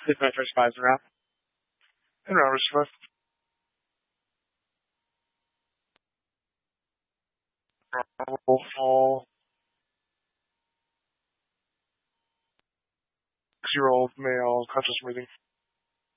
It's my first five round. And Robert Smith. Will fall. 6-year-old male conscious breathing.